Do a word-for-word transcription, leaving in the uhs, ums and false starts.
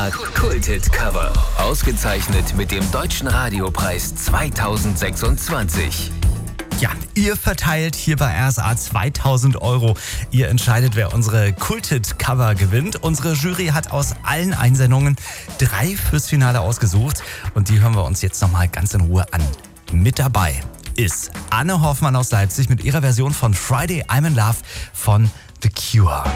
R S A Kulthit Cover. Ausgezeichnet mit dem Deutschen Radiopreis zweitausendsechsundzwanzig. Ja, ihr verteilt hier bei R S A zweitausend Euro. Ihr entscheidet, wer unsere Kulthit-Cover gewinnt. Unsere Jury hat aus allen Einsendungen drei fürs Finale ausgesucht. Und die hören wir uns jetzt nochmal ganz in Ruhe an. Mit dabei ist Anne Hoffmann aus Leipzig mit ihrer Version von Friday I'm in Love von The Cure.